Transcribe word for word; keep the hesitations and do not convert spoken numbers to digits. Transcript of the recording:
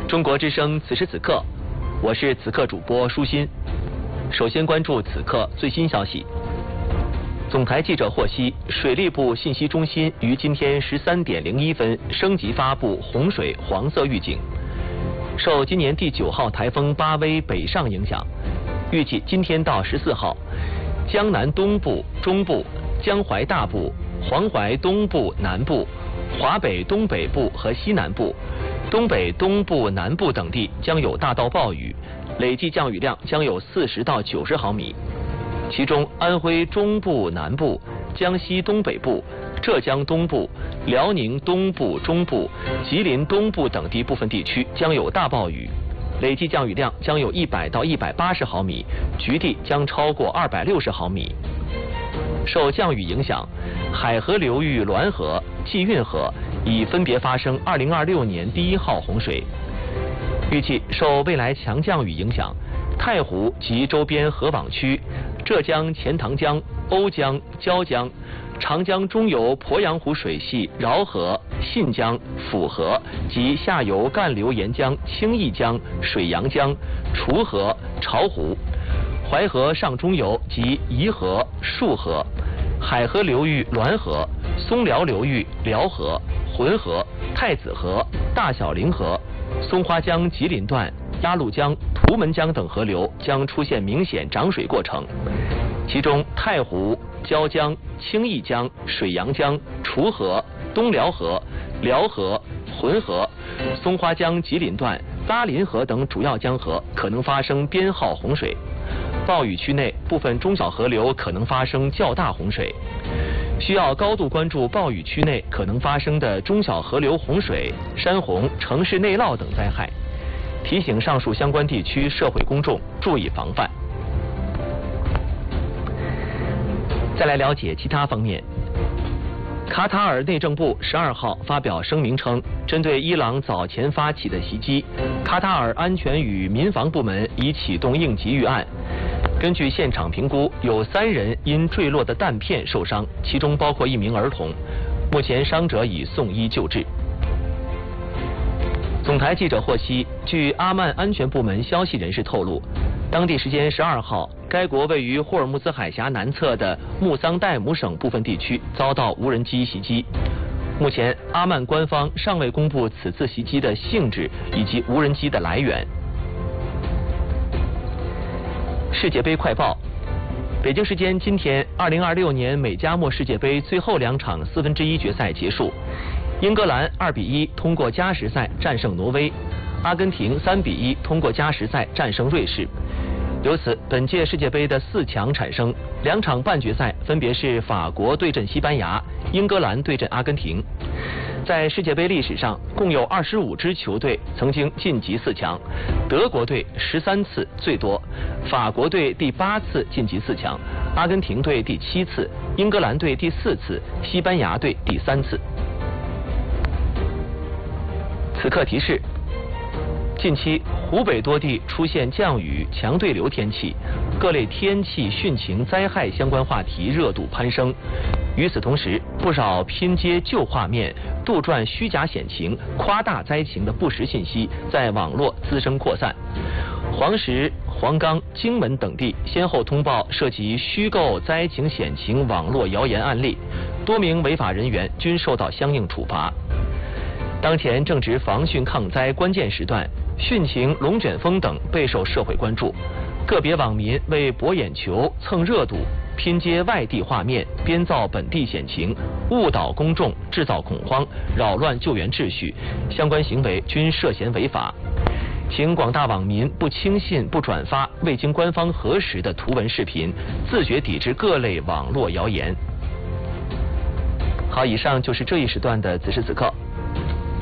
中国之声此时此刻，我是此刻主播舒心。首先关注此刻最新消息。总台记者获悉，水利部信息中心于今天十三点零一分升级发布洪水黄色预警。受今年第九号台风巴威北上影响，预计今天到十四号，江南东部、中部、江淮大部、黄淮东部、南部、华北东北部和西南部、东北东部、南部等地将有大到暴雨，累计降雨量将有四十到九十毫米。其中，安徽中部、南部、江西东北部、浙江东部、辽宁东部、中部、吉林东部等地部分地区将有大暴雨，累计降雨量将有一百到一百八十毫米，局地将超过二百六十毫米。受降雨影响，海河流域滦河、济运河已分别发生二零二六年第一号洪水。预计受未来强降雨影响，太湖及周边河网区、浙江钱塘江、瓯江、椒江、长江中游鄱阳湖水系饶河、信江、抚河及下游干流沿江清义江、水阳江、滁河、巢湖、淮河上中游及颐河、束河、海河流域滦河、松辽流域辽河、浑河、太子河、大小凌河、松花江吉林段、鸭绿江、图们江等河流将出现明显涨水过程，其中太湖、椒江、清义江、水阳江、滁河、东辽河、辽河、浑河、松花江吉林段、巴林河等主要江河可能发生编号洪水。暴雨区内部分中小河流可能发生较大洪水，需要高度关注暴雨区内可能发生的中小河流洪水、山洪、城市内涝等灾害，提醒上述相关地区社会公众注意防范。再来了解其他方面。卡塔尔内政部十二号发表声明称，针对伊朗早前发起的袭击，卡塔尔安全与民防部门已启动应急预案。根据现场评估，有三人因坠落的弹片受伤，其中包括一名儿童。目前伤者已送医救治。总台记者获悉，据阿曼安全部门消息人士透露，当地时间十二号，该国位于霍尔木兹海峡南侧的穆桑代姆省部分地区遭到无人机袭击。目前，阿曼官方尚未公布此次袭击的性质以及无人机的来源。世界杯快报：北京时间今天，二零二六年美加墨世界杯最后两场四分之一决赛结束。英格兰二比一通过加时赛战胜挪威，阿根廷三比一通过加时赛战胜瑞士。由此，本届世界杯的四强产生，两场半决赛分别是法国对阵西班牙，英格兰对阵阿根廷。在世界杯历史上，共有二十五支球队曾经晋级四强，德国队十三次最多，法国队第八次晋级四强，阿根廷队第七次，英格兰队第四次，西班牙队第三次。此刻提示：近期湖北多地出现降雨、强对流天气，各类天气汛情灾害相关话题热度攀升。与此同时，不少拼接旧画面、杜撰虚假险情、夸大灾情的不实信息在网络滋生扩散。黄石、黄冈、荆门等地先后通报涉及虚构灾情险情网络谣言案例，多名违法人员均受到相应处罚。当前正值防汛抗灾关键时段，汛情、龙卷风等备受社会关注。个别网民为博眼球、蹭热度，拼接外地画面，编造本地险情，误导公众，制造恐慌，扰乱救援秩序，相关行为均涉嫌违法。请广大网民不轻信、不转发未经官方核实的图文视频，自觉抵制各类网络谣言。好，以上就是这一时段的此时此刻。